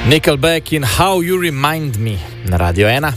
Nickelback in How You Remind Me na Radio 1.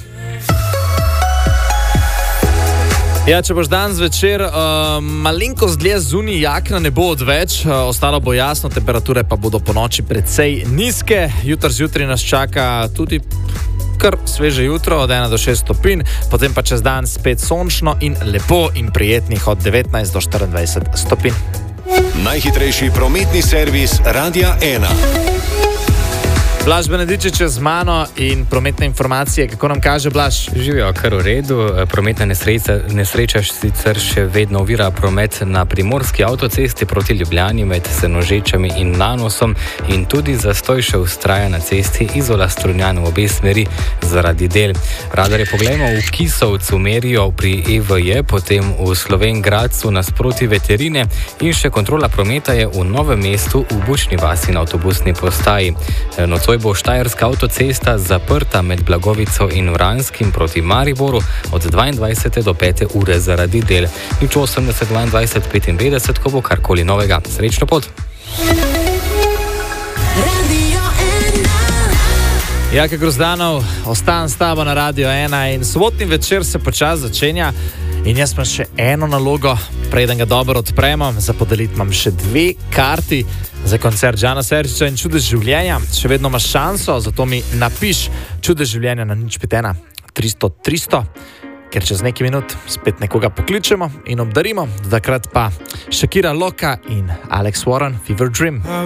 Ja, če boš dan zvečer malenkost dlje zunaj, jakna ne bo odveč, ostalo bo jasno, temperature pa bodo po noči precej nizke. Jutri zjutraj nas čaka tudi kar sveže jutro od 1 do 6 stopinj, potem pa čez dan spet sončno in lepo in prijetnih od 19 do 24 stopinj. Najhitrejši prometni servis Radia 1. Blaž Benedičič je z mano in prometne informacije, kako nam kaže Blaž? Živijo kar v redu, prometna nesreča sicer še vedno ovira promet na primorski avtocesti proti Ljubljani med Senožečami in Nanosom in tudi zastoj še vztraja na cesti Izola-Strunjan v obe smeri zaradi del. Radarje poglejmo v Kisovcu merijo pri EVJ, potem v Slovenj Gradcu nasproti Veterine in še kontrola prometa je v Novem mestu v Bučni vasi na avtobusni postaji. Nocoj bo Štajerska avtocesta zaprta med Blagovico in Vranskim proti Mariboru od 22. do 5. ure zaradi del. Nič 80 22 55, ko bo karkoli novega. Srečno pot! Jaka Grozdanov, ostan s tabo na Radio 1 in sobotni večer se počas začenja in jaz imam še eno nalogo, preden ga dobro odpremo, za podeliti imam še 2 karti za koncert Žana Serčiča in Čudež življenja. Še vedno imaš šanso, zato mi napiš Čudež življenja na 051 300 300, ker čez nekaj minut spet nekoga pokličemo in obdarimo. Do takrat pa Shakira Loka in Alex Warren, Fever Dream.